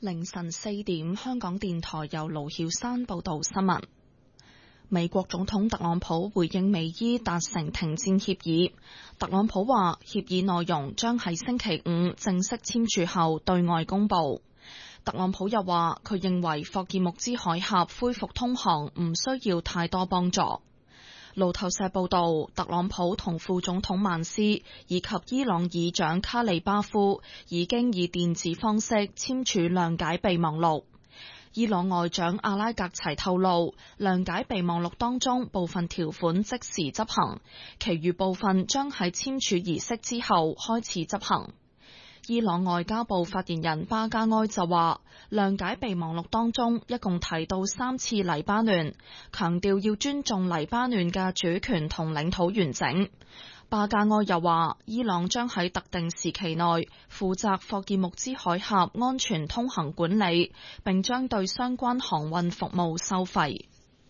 凌晨4點，香港電台由盧曉山報道新聞。美國總統特朗普回應美伊達成停戰協議，特朗普話協議內容將喺星期五正式簽署後對外公佈。特朗普又話佢認為霍爾木茲海峽恢復通航唔需要太多幫助。路透社報道，特朗普同副總統曼斯以及伊朗議長卡利巴夫已經以電子方式簽署諒解備忘錄。伊朗外長阿拉格齊透露，諒解備忘錄當中部分條款即時執行，其餘部分將喺簽署儀式之後開始執行。伊朗外交部發言人巴加埃就話，諒解備忘錄當中一共提到3次黎巴嫩，強調要尊重黎巴嫩嘅主權同領土完整。巴加埃又話，伊朗將喺特定時期內負責霍爾木茲海峽安全通行管理，並將對相關航運服務收費。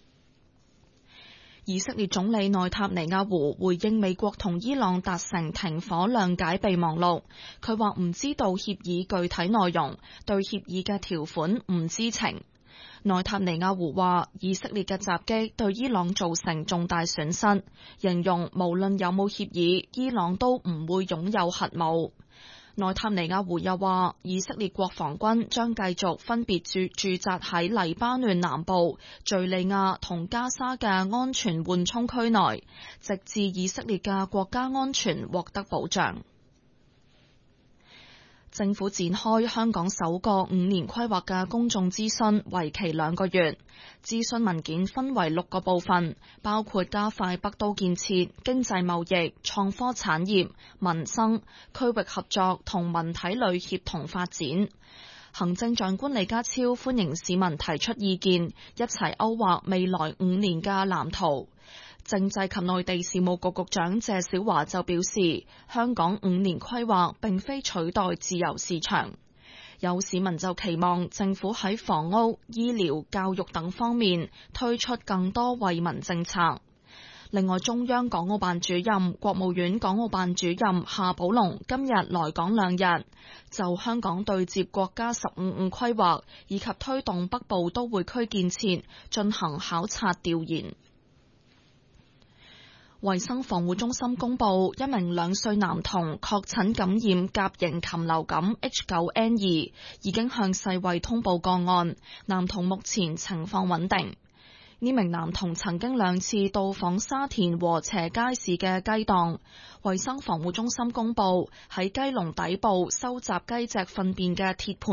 以色列總理內塔尼亞胡回應美國同伊朗達成停火諒解備忘錄，佢話唔知道協議具體內容，對協議嘅條款唔知情。內塔尼亞胡話，以色列嘅襲擊對伊朗造成重大損失，形容無論有冇協議，伊朗都唔會擁有核武。內塔尼亞胡又話，以色列國防軍將繼續分別駐紮喺黎巴嫩南部、敘利亞同加沙嘅安全緩衝區內，直至以色列嘅國家安全獲得保障。政府展開香港首個5年規劃嘅公眾諮詢，為期2個月。諮詢文件分為6個部分，包括加快北都建設、經濟貿易、創科產業、民生、區域合作同文體旅協同發展。行政長官李家超歡迎市民提出意見，一齊勾畫未來5年嘅藍圖。政制及內地事務局局長謝小華就表示，香港5年規劃並非取代自由市場。有市民就期望政府喺房屋、醫療、教育等方面推出更多惠民政策。另外，中央港澳辦主任、國務院港澳辦主任夏寶龍今日來港2日，就香港對接國家15五規劃以及推動北部都會區建設進行考察調研。衛生防護中心公布，一名2歲男童確診感染甲型禽流感 H9N2， 已經向世衛通報個案，男童目前情況穩定。呢名男童曾經2次到訪沙田禾輋街市嘅雞檔，衛生防護中心公布喺雞籠底部收集雞隻糞便嘅鐵盤